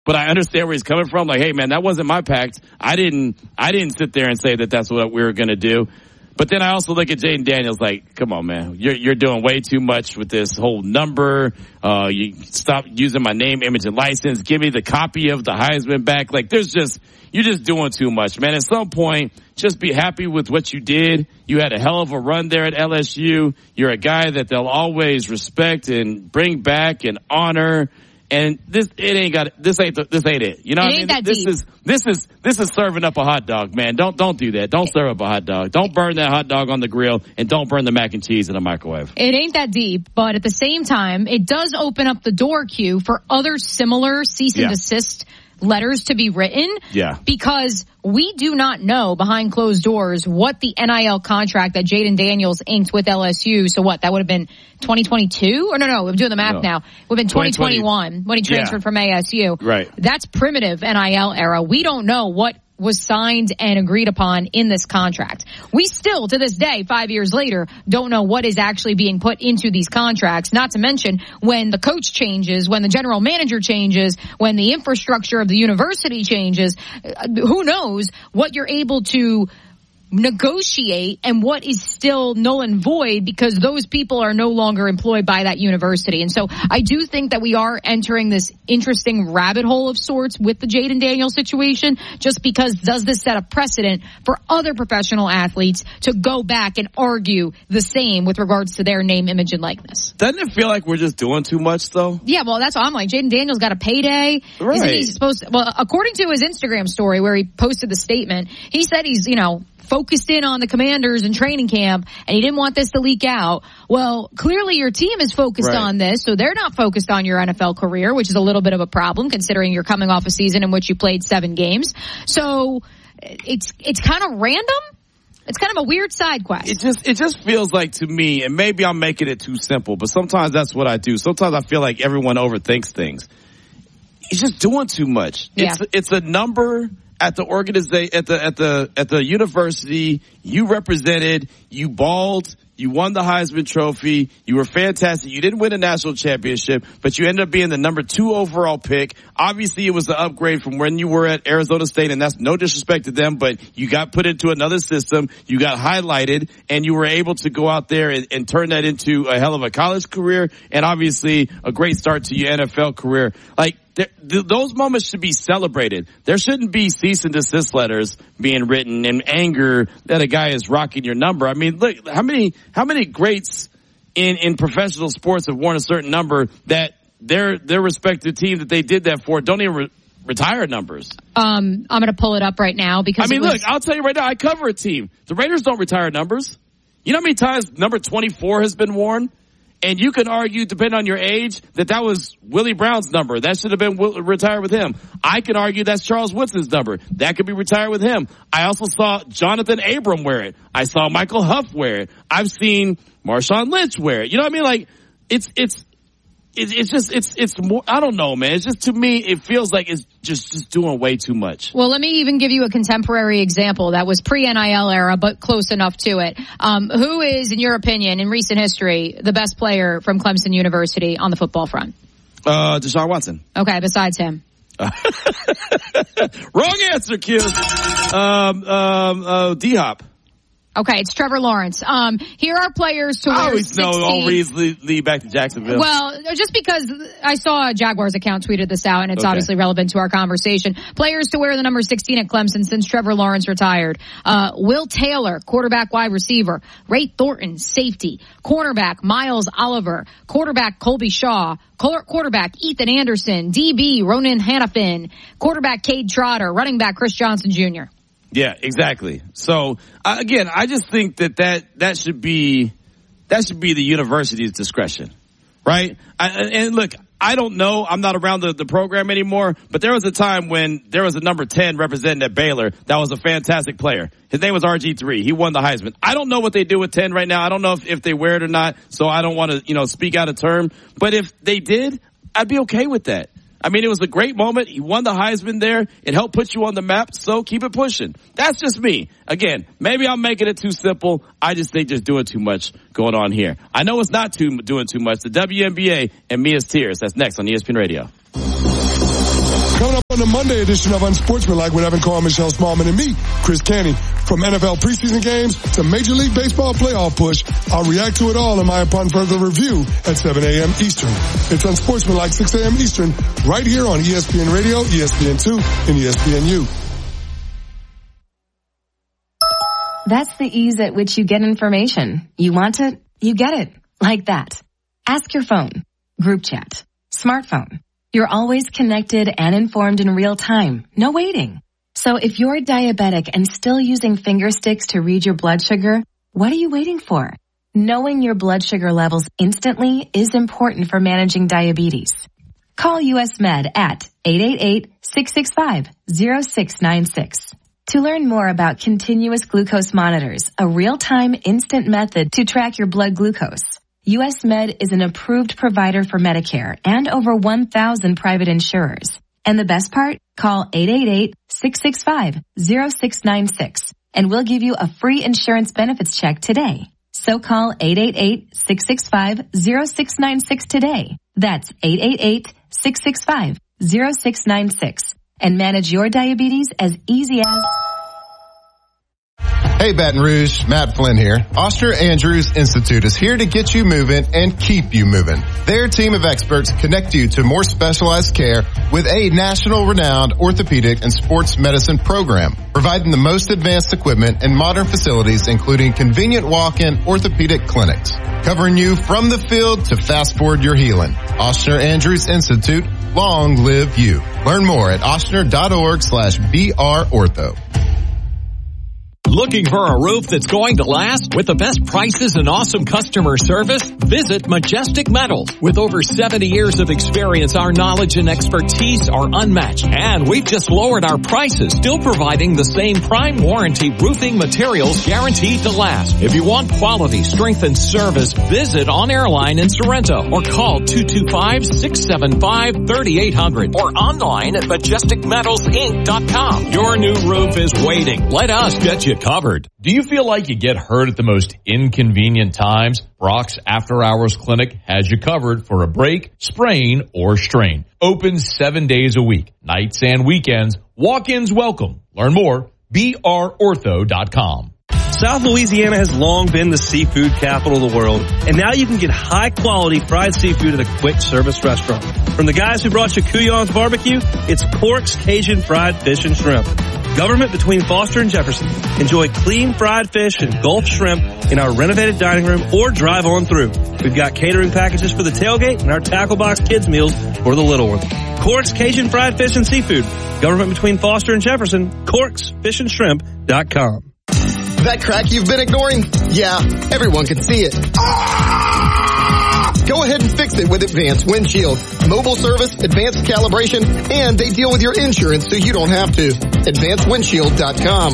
But I understand where he's coming from. Like, hey, man, that wasn't my pact. I didn't sit there and say that that's what we were going to do. But then I also look at Jayden Daniels like, come on, man, you're doing way too much with this whole number. You stop using my name, image, and license. Give me the copy of the Heisman back. Like, you're just doing too much, man. At some point, just be happy with what you did. You had a hell of a run there at LSU. You're a guy that they'll always respect and bring back and honor. And this ain't it. You know what I mean? This is serving up a hot dog, man. Don't do that. Don't serve up a hot dog. Don't burn that hot dog on the grill, and don't burn the mac and cheese in the microwave. It ain't that deep, but at the same time, it does open up the door, Q, for other similar cease and desist letters to be written. Yeah. Because we do not know behind closed doors what the NIL contract that Jayden Daniels inked with LSU. So what? That would have been 2022? Or no, I'm doing the math now. It would have been 2021 when he transferred from ASU. Right. That's primitive NIL era. We don't know what was signed and agreed upon in this contract. We still, to this day, 5 years later, don't know what is actually being put into these contracts, not to mention when the coach changes, when the general manager changes, when the infrastructure of the university changes. Who knows what you're able to negotiate and what is still null and void because those people are no longer employed by that university. And so I do think that we are entering this interesting rabbit hole of sorts with the Jayden Daniels situation, just because does this set a precedent for other professional athletes to go back and argue the same with regards to their name, image, and likeness? Doesn't it feel like we're just doing too much, though? Yeah, well, that's what I'm like. Jayden Daniels got a payday. Right. Isn't he supposed to, well, according to his Instagram story where he posted the statement, he said he's, focused in on the Commanders and training camp, and he didn't want this to leak out. Well, clearly your team is focused on this, so they're not focused on your NFL career, which is a little bit of a problem considering you're coming off a season in which you played 7 games. So it's kind of random. It's kind of a weird side quest. It just feels like to me, and maybe I'm making it too simple, but sometimes that's what I do. Sometimes I feel like everyone overthinks things. He's just doing too much. Yeah. It's a number at the organization, at the university. You represented, you balled, you won the Heisman Trophy, you were fantastic. You didn't win a national championship, but you ended up being the number 2 overall pick. Obviously, it was an upgrade from when you were at Arizona State, and that's no disrespect to them, but you got put into another system, you got highlighted, and you were able to go out there and turn that into a hell of a college career, and obviously a great start to your NFL career. Like, those moments should be celebrated. There shouldn't be cease and desist letters being written in anger that a guy is rocking your number. I mean, look, how many greats in professional sports have worn a certain number that their respective team that they did that for don't even retire numbers? I'm going to pull it up right now because look, I'll tell you right now, I cover a team. The Raiders don't retire numbers. You know how many times number 24 has been worn? And you can argue, depending on your age, that was Willie Brown's number. That should have been retired with him. I can argue that's Charles Woodson's number. That could be retired with him. I also saw Jonathan Abram wear it. I saw Michael Huff wear it. I've seen Marshawn Lynch wear it. You know what I mean? Like, it's more, I don't know, man. It's just, to me, it feels like it's just doing way too much. Well, let me even give you a contemporary example that was pre-NIL era, but close enough to it. Who is, in your opinion, in recent history, the best player from Clemson University on the football front? Deshaun Watson. Okay, besides him. Wrong answer, Q. D-Hop. Okay, it's Trevor Lawrence. Here are players to wear 16. Always lead back to Jacksonville. Well, just because I saw a Jaguars account tweeted this out, and it's obviously relevant to our conversation. Players to wear the number 16 at Clemson since Trevor Lawrence retired. Will Taylor, quarterback wide receiver. Ray Thornton, safety. Cornerback Miles Oliver. Quarterback Colby Shaw. Quarterback Ethan Anderson. DB Ronan Hannafin. Quarterback Cade Trotter. Running back Chris Johnson Jr. Yeah, exactly. So again, I just think that should be the university's discretion, right? And look, I don't know. I'm not around the program anymore, but there was a time when there was a number 10 representing at Baylor that was a fantastic player. His name was RG3. He won the Heisman. I don't know what they do with 10 right now. I don't know if they wear it or not, so I don't want to, speak out of term. But if they did, I'd be okay with that. I mean, it was a great moment. He won the Heisman there. It helped put you on the map, so keep it pushing. That's just me. Again, maybe I'm making it too simple. I just think there's doing too much going on here. I know it's not doing too much. The WNBA and Mia's Tears. That's next on ESPN Radio. Coming up on the Monday edition of Unsportsmanlike with Evan Carr, Michelle Smallman, and me, Chris Canty. From NFL preseason games to Major League Baseball playoff push, I'll react to it all in my upon further review at 7 a.m. Eastern. It's Unsportsmanlike 6 a.m. Eastern, right here on ESPN Radio, ESPN2, and ESPNU. That's the ease at which you get information. You want it, you get it. Like that. Ask your phone. Group chat. Smartphone. You're always connected and informed in real time. No waiting. So if you're diabetic and still using finger sticks to read your blood sugar, what are you waiting for? Knowing your blood sugar levels instantly is important for managing diabetes. Call US Med at 888-665-0696. To learn more about continuous glucose monitors, a real-time instant method to track your blood glucose. US Med is an approved provider for Medicare and over 1,000 private insurers. And the best part? Call 888-665-0696 and we'll give you a free insurance benefits check today. So call 888-665-0696 today. That's 888-665-0696 and manage your diabetes as easy as... Hey Baton Rouge, Matt Flynn here. Oster Andrews Institute is here to get you moving and keep you moving. Their team of experts connect you to more specialized care with a national renowned orthopedic and sports medicine program, providing the most advanced equipment and modern facilities, including convenient walk-in orthopedic clinics, covering you from the field to fast forward your healing. Oster Andrews Institute, long live you. Learn more at ostner.org/BRortho. Looking for a roof that's going to last? With the best prices and awesome customer service? Visit Majestic Metals. With over 70 years of experience, our knowledge and expertise are unmatched. And we've just lowered our prices, still providing the same prime warranty roofing materials guaranteed to last. If you want quality, strength, and service, visit On Airline in Sorrento or call 225-675-3800 or online at MajesticMetalsInc.com. Your new roof is waiting. Let us get you covered. Do you feel like you get hurt at the most inconvenient times? Brock's After Hours Clinic has you covered for a break, sprain, or strain. Open 7 days a week, nights and weekends. Walk-ins welcome. Learn more, brortho.com. South Louisiana has long been the seafood capital of the world, and now you can get high-quality fried seafood at a quick-service restaurant. From the guys who brought you Couillon's Barbecue, it's Cork's Cajun Fried Fish and Shrimp. Government between Foster and Jefferson. Enjoy clean fried fish and Gulf shrimp in our renovated dining room or drive on through. We've got catering packages for the tailgate and our tackle box kids meals for the little ones. Cork's Cajun Fried Fish and Seafood. Government between Foster and Jefferson. CorksFishandShrimp.com. That crack you've been ignoring? Yeah, everyone can see it. Go ahead and fix it with Advanced Windshield. Mobile service, advanced calibration, and they deal with your insurance so you don't have to. AdvancedWindshield.com.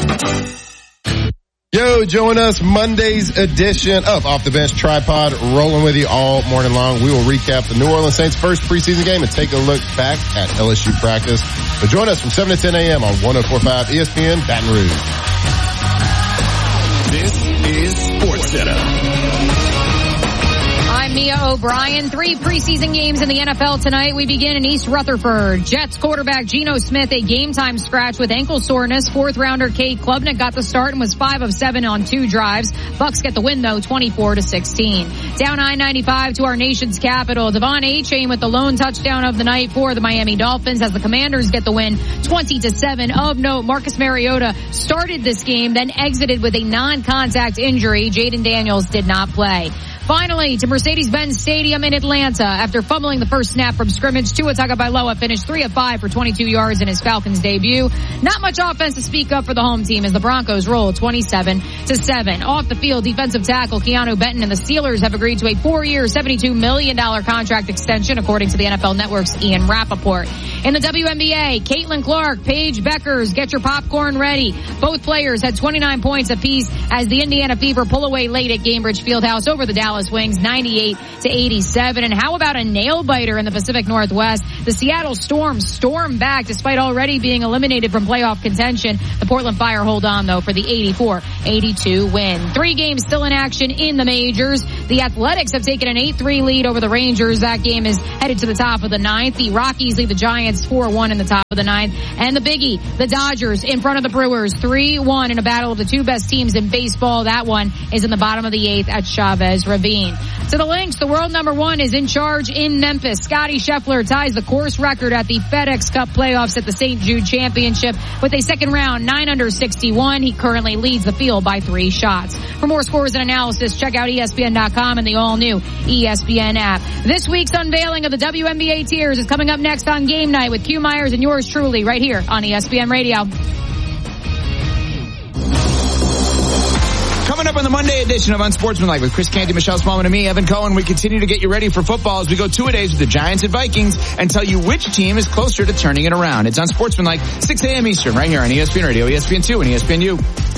Yo, join us Monday's edition of Off the Bench Tripod, rolling with you all morning long. We will recap the New Orleans Saints' first preseason game and take a look back at LSU practice. So join us from 7 to 10 a.m. on 104.5 ESPN Baton Rouge. This is SportsCenter. I'm Mia O'Brien. 3 preseason games in the NFL tonight. We begin in East Rutherford. Jets quarterback Geno Smith, a game-time scratch with ankle soreness. 4th-rounder Cade Klubnik got the start and was 5 of 7 on 2 drives. Bucks get the win, though, 24-16. Down I-95 to our nation's capital. Devon Achane with the lone touchdown of the night for the Miami Dolphins as the Commanders get the win, 20-7. Of note, Marcus Mariota started this game, then exited with a non-contact injury. Jaden Daniels did not play. Finally, to Mercedes-Benz Stadium in Atlanta. After fumbling the first snap from scrimmage, Tua Tagovailoa finished 3 of 5 for 22 yards in his Falcons debut. Not much offense to speak of for the home team as the Broncos roll 27-7. Off the field, defensive tackle Keanu Benton and the Steelers have agreed to a 4-year, $72 million contract extension, according to the NFL Network's Ian Rappaport. In the WNBA, Caitlin Clark, Paige Beckers, get your popcorn ready. Both players had 29 points apiece as the Indiana Fever pull away late at Gainbridge Fieldhouse over the Dallas Wings, 98-87. And how about a nail-biter in the Pacific Northwest? The Seattle Storm stormed back despite already being eliminated from playoff contention. The Portland Fire hold on, though, for the 84-82 win. 3 games still in action in the majors. The Athletics have taken an 8-3 lead over the Rangers. That game is headed to the top of the 9th. The Rockies lead the Giants 4-1 in the top of the 9th. And the biggie, the Dodgers in front of the Brewers 3-1 in a battle of the two best teams in baseball. That one is in the bottom of the 8th at Chavez Ravine. To the Lynx, the world number 1 is in charge in Memphis. Scotty Scheffler ties the course record at the FedEx Cup playoffs at the St. Jude Championship with a second round 9 under 61. He currently leads the field by 3 shots. For more scores and analysis, check out ESPN.com and the all-new ESPN app. This week's unveiling of the WNBA tiers is coming up next on Game Night with Q Myers and yours truly right here on ESPN Radio. Coming up on the Monday edition of Unsportsmanlike with Chris Canty, Michelle Smallman, and me, Evan Cohen, we continue to get you ready for football as we go 2-a-days with the Giants and Vikings and tell you which team is closer to turning it around. It's Unsportsmanlike, 6 a.m. Eastern, right here on ESPN Radio, ESPN2, and ESPNU.